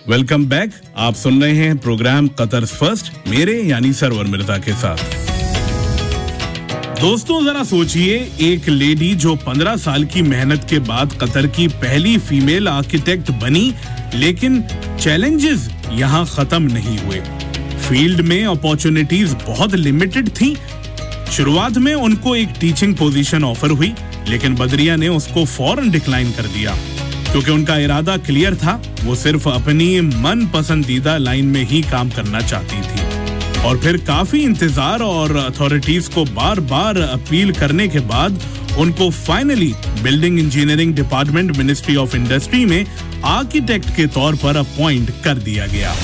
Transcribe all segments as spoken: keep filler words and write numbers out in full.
Welcome back. आप सुन रहे हैं प्रोग्राम कतर फर्स्ट मेरे यानी सरवर मिर्जा के साथ। दोस्तों जरा सोचिए, एक लेडी जो पंद्रह साल की मेहनत के बाद कतर की पहली फीमेल आर्किटेक्ट बनी, लेकिन चैलेंजेस यहाँ खत्म नहीं हुए। फील्ड में अपॉर्चुनिटीज बहुत लिमिटेड थी। शुरुआत में उनको एक टीचिंग पोजीशन ऑफर हुई, लेकिन बदरिया ने उसको फौरन डिक्लाइन कर दिया क्योंकि उनका इरादा क्लियर था। वो सिर्फ अपनी मन पसंदीदा लाइन में ही काम करना चाहती थी। और फिर काफी इंतजार और अथॉरिटीज को बार बार अपील करने के बाद उनको finally building engineering department ministry of industry में आर्किटेक्ट के तौर पर अपॉइंट कर दिया गया।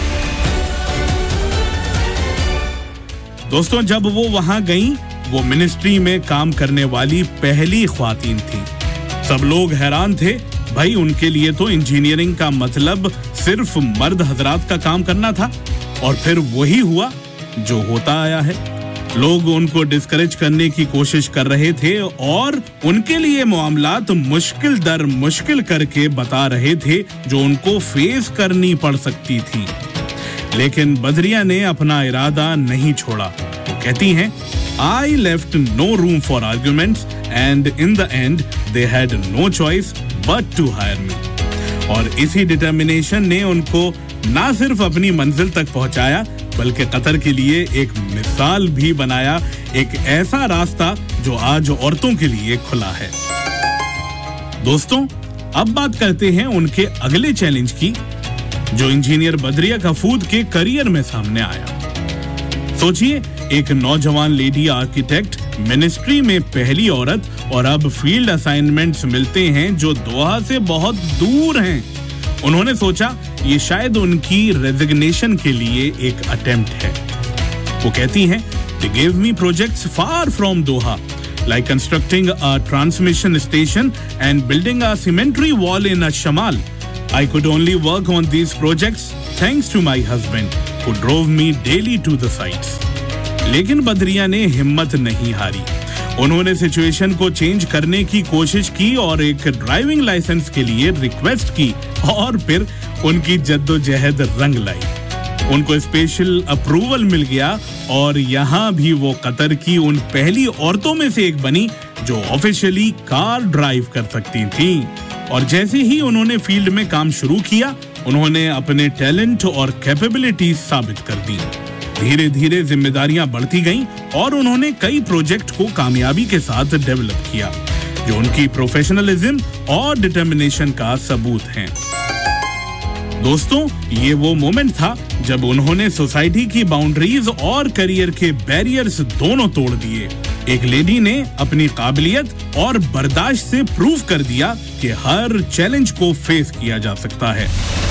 दोस्तों जब वो वहां गईं, वो मिनिस्ट्री में काम करने वाली पहली ख्वातीन थी। सब लोग हैरान थे, भाई उनके लिए तो इंजीनियरिंग का मतलब सिर्फ मर्द हजरात का काम करना था। और फिर वही हुआ जो होता आया है। लोग उनको डिस्करेज करने की कोशिश कर रहे थे और उनके लिए मामलात मुश्किल दर मुश्किल करके बता रहे थे जो उनको फेस करनी पड़ सकती थी। लेकिन बदरिया ने अपना इरादा नहीं छोड़ा। वो कहती हैं, I left no room for arguments and in the end they had no choice but to hire me। और इसी डिटर्मिनेशन ने उनको ना सिर्फ अपनी मंजिल तक पहुंचाया, बल्कि कतर के लिए एक मिसाल भी बनाया, एक ऐसा रास्ता जो आज औरतों के लिए खुला है। दोस्तों अब बात करते हैं उनके अगले चैलेंज की, जो इंजीनियर बदरिया कफूद के करियर में सामने आया। सोचिए, एक नौजवान लेडी आर्किटेक्ट, मिनिस्ट्री में पहली औरत, और अब फील्ड असाइनमेंट्स मिलते हैं जो दोहा से बहुत दूर हैं। उन्होंने सोचा ये शायद उनकी रेजिग्नेशन के लिए एक अटेम्प्ट है। वो कहती हैं, They gave me projects far from Doha, like constructing a transmission station and building a cemetery wall in Shamal. I could only work on these projects thanks to my husband, who drove me daily to the sites. लेकिन बदरिया ने हिम्मत नहीं हारी। उन्होंने situation को change करने की कोशिश की और एक ड्राइविंग लाइसेंस के लिए रिक्वेस्ट की, और फिर उनकी जद्दोजहद रंग लाई। उनको स्पेशल अप्रूवल मिल गया और यहाँ भी वो कतर की उन पहली औरतों में से एक बनी जो ऑफिशियली कार ड्राइव कर सकती थी। और जैसे ही उन्होंने फील्ड में काम शुरू किया, उन्होंने अपने टैलेंट और कैपेबिलिटी साबित कर दी। धीरे धीरे जिम्मेदारियां बढ़ती गईं और उन्होंने कई प्रोजेक्ट को कामयाबी के साथ डेवलप किया, जो उनकी प्रोफेशनलिज्म और डिटर्मिनेशन का सबूत हैं। दोस्तों ये वो मोमेंट था जब उन्होंने सोसाइटी की बाउंड्रीज और करियर के बैरियर्स दोनों तोड़ दिए। एक लेडी ने अपनी काबिलियत और बर्दाश्त से प्रूव कर दिया कि हर चैलेंज को फेस किया जा सकता है।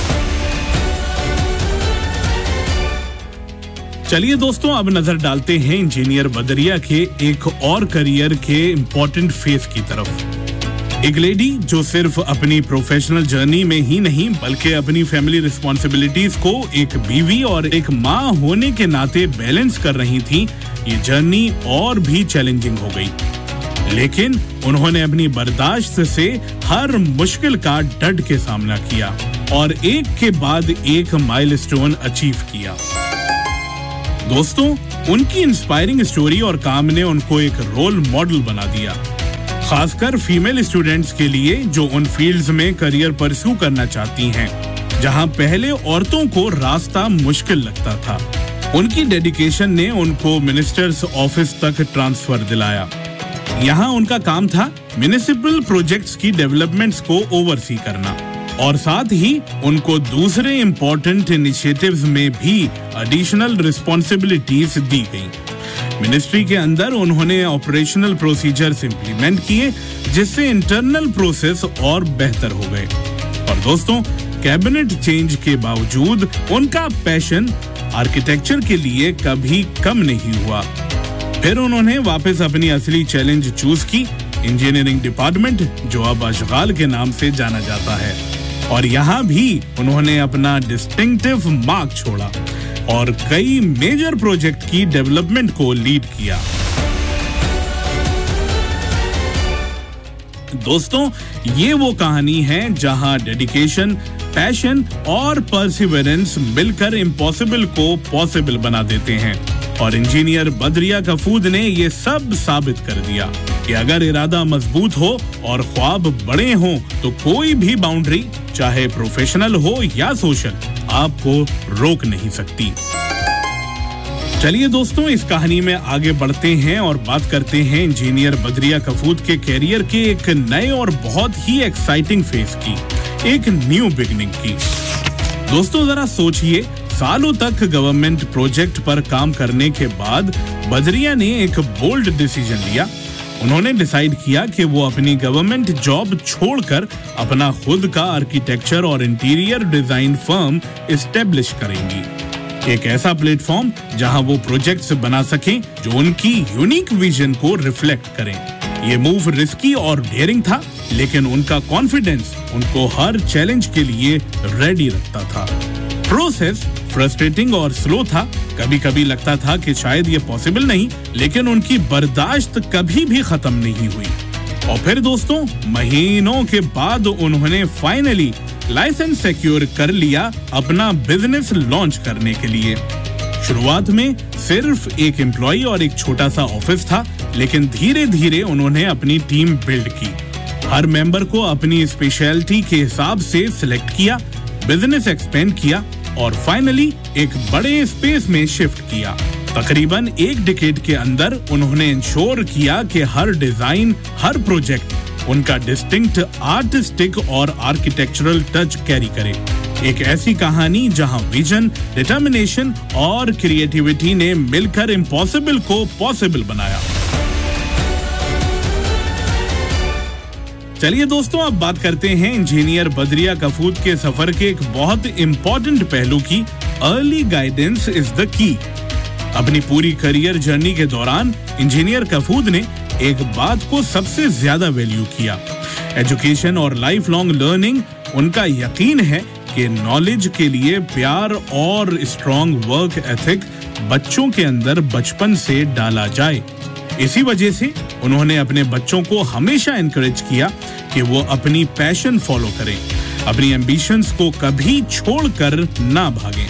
चलिए दोस्तों अब नजर डालते हैं इंजीनियर बदरिया के एक और करियर के इम्पोर्टेंट फेज की तरफ। एक लेडी जो सिर्फ अपनी प्रोफेशनल जर्नी में ही नहीं बल्कि अपनी फैमिली रिस्पॉन्सिबिलिटीज को एक बीवी और एक माँ होने के नाते बैलेंस कर रही थी, ये जर्नी और भी चैलेंजिंग हो गई। लेकिन उन्होंने अपनी बर्दाश्त से हर मुश्किल का डट के सामना किया और एक के बाद एक माइलस्टोन अचीव किया। दोस्तों उनकी इंस्पायरिंग स्टोरी और काम ने उनको एक रोल मॉडल बना दिया, खासकर फीमेल स्टूडेंट्स के लिए जो उन फील्ड्स में करियर परस्यू करना चाहती हैं, जहां पहले औरतों को रास्ता मुश्किल लगता था। उनकी डेडिकेशन ने उनको मिनिस्टर्स ऑफिस तक ट्रांसफर दिलाया। यहाँ उनका काम था म्युनिसिपल प्रोजेक्ट्स की डेवलपमेंट्स को ओवरसी करना, और साथ ही उनको दूसरे इम्पोर्टेंट इनिशिएटिव्स में भी एडिशनल रिस्पॉन्सिबिलिटीज दी गई। मिनिस्ट्री के अंदर उन्होंने ऑपरेशनल प्रोसीजर्स इंप्लीमेंट किए, जिससे इंटरनल प्रोसेस और बेहतर हो गए। और दोस्तों कैबिनेट चेंज के बावजूद उनका पैशन आर्किटेक्चर के लिए कभी कम नहीं हुआ। फिर उन्होंने वापस अपनी असली चैलेंज चूज की, इंजीनियरिंग डिपार्टमेंट, जो अब अशगाल के नाम से जाना जाता है। और यहाँ भी उन्होंने अपना डिस्टिंक्टिव मार्क छोड़ा और कई मेजर प्रोजेक्ट की डेवलपमेंट को लीड किया। दोस्तों, ये वो कहानी है जहां डेडिकेशन, पैशन और परसिवरेंस मिलकर इम्पॉसिबल को पॉसिबल बना देते हैं। और इंजीनियर बदरिया कफूद ने ये सब साबित कर दिया कि अगर इरादा मजबूत हो और ख्वाब बड़े हों तो कोई भी बाउंड्री, चाहे प्रोफेशनल हो या सोशल, आपको रोक नहीं सकती। चलिए दोस्तों, इस कहानी में आगे बढ़ते हैं और बात करते हैं इंजीनियर बदरिया कफूद के कैरियर के एक नए और बहुत ही एक्साइटिंग फेज की, एक न्यू बिगनिंग की। दोस्तों, जरा सोचिए, सालों तक गवर्नमेंट प्रोजेक्ट पर काम करने के बाद बदरिया ने एक बोल्ड डिसीजन लिया। उन्होंने डिसाइड किया कि वो अपनी गवर्नमेंट जॉब छोड़कर अपना खुद का आर्किटेक्चर और इंटीरियर डिजाइन फर्म एस्टेब्लिश करेंगी। एक ऐसा प्लेटफॉर्म जहां वो प्रोजेक्ट्स बना सकें जो उनकी यूनिक विजन को रिफ्लेक्ट करें। ये मूव रिस्की और डेयरिंग था, लेकिन उनका कॉन्फिडेंस उनको हर चैलेंज के लिए रेडी रखता था। प्रोसेस फ्रस्ट्रेटिंग और स्लो था, कभी कभी लगता था कि शायद ये पॉसिबल नहीं, लेकिन उनकी बर्दाश्त कभी भी खत्म नहीं हुई। और फिर दोस्तों, महीनों के बाद उन्होंने फाइनली लाइसेंस सिक्योर कर लिया अपना बिजनेस लॉन्च करने के लिए। शुरुआत में सिर्फ एक एम्प्लॉय और एक छोटा सा ऑफिस था, लेकिन धीरे धीरे उन्होंने अपनी टीम बिल्ड की। हर मेंबर को अपनी स्पेशलिटी के हिसाब से सिलेक्ट किया, बिजनेस एक्सपेंड किया और फाइनली एक बड़े स्पेस में शिफ्ट किया। तकरीबन एक डिकेड के अंदर उन्होंने इंश्योर किया कि हर डिजाइन, हर प्रोजेक्ट उनका डिस्टिंक्ट आर्टिस्टिक और आर्किटेक्चरल टच कैरी करे। एक ऐसी कहानी जहां विजन, डिटर्मिनेशन और क्रिएटिविटी ने मिलकर इम्पॉसिबल को पॉसिबल बनाया। चलिए दोस्तों, अब बात करते हैं इंजीनियर बदरिया कफूद के सफर के एक बहुत इम्पोर्टेंट पहलू की। Early guidance is the key. अपनी पूरी करियर जर्नी के दौरान इंजीनियर कफूद ने एक बात को सबसे ज्यादा वैल्यू किया, एजुकेशन और लाइफ लॉन्ग लर्निंग। उनका यकीन है कि नॉलेज के लिए प्यार और स्ट्रॉन्ग वर्क एथिक बच्चों के अंदर बचपन से डाला जाए। इसी वजह से उन्होंने अपने बच्चों को हमेशा एनकरेज किया कि वो अपनी पैशन फॉलो करें, अपनी एम्बिशंस को कभी छोड़कर ना भागें।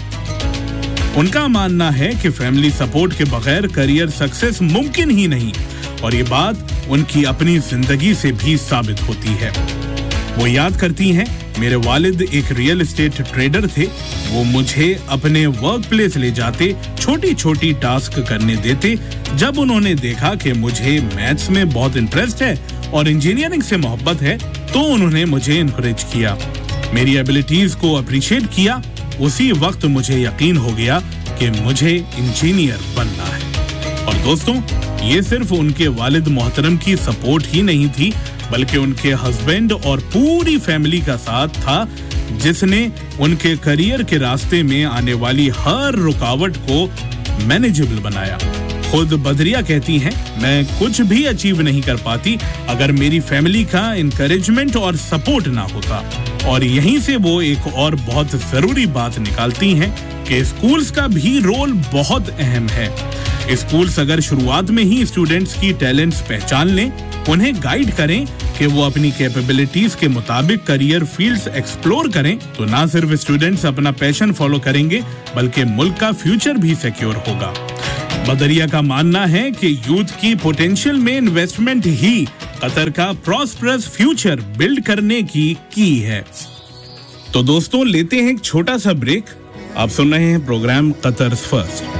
उनका मानना है कि फैमिली सपोर्ट के बगैर करियर सक्सेस मुमकिन ही नहीं, और ये बात उनकी अपनी जिंदगी से भी साबित होती है। वो याद करती हैं, मेरे वालिद एक रियल एस्टेट ट्रेडर थे। वो मुझे अपने वर्क प्लेस ले जाते, छोटी छोटी टास्क करने देते। जब उन्होंने देखा कि मुझे मैथ्स में बहुत इंटरेस्ट है और इंजीनियरिंग से मोहब्बत है, तो उन्होंने मुझे इनकरेज किया, मेरी एबिलिटीज को अप्रिशिएट किया। उसी वक्त मुझे यकीन हो गया कि मुझे इंजीनियर बनना है। और दोस्तों, ये सिर्फ उनके वालिद मोहतरम की सपोर्ट ही नहीं थी, बल्कि उनके हस्बैंड और पूरी फैमिली का साथ था, जिसने उनके करियर के रास्ते में आने वाली हर रुकावट को मैनेजेबल बनाया। खुद बदरिया कहती हैं, मैं कुछ भी अचीव नहीं कर पाती अगर मेरी फैमिली का इनकरेजमेंट और सपोर्ट ना होता। और यहीं से वो एक और बहुत जरूरी बात निकालती हैं कि स्कूल्स का भी रोल बहुत अहम है। स्कूल्स अगर शुरुआत में ही स्टूडेंट्स की टैलेंट्स पहचान लें, उन्हें गाइड करें कि वो अपनी कैपेबिलिटीज के मुताबिक करियर फील्ड्स एक्सप्लोर करें, तो ना सिर्फ स्टूडेंट्स अपना पैशन फॉलो करेंगे, बल्कि मुल्क का फ्यूचर भी सिक्योर होगा। बदरिया का मानना है कि यूथ की पोटेंशियल में इन्वेस्टमेंट ही कतर का प्रॉस्परस फ्यूचर बिल्ड करने की की है। तो दोस्तों, लेते हैं एक छोटा सा ब्रेक। आप सुन रहे हैं प्रोग्राम कतर फर्स्ट।